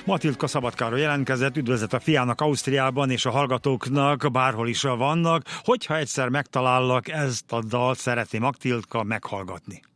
Matildka Szabadkáról jelentkezett, üdvözlet a fiának Ausztriában, és a hallgatóknak bárhol is vannak. Hogyha egyszer megtalállak, ezt a dalt szeretném, Matildka, meghallgatni.